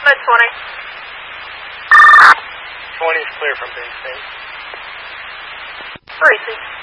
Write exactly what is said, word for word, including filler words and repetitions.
ahead, twenty. twenty is clear from base state. Racing.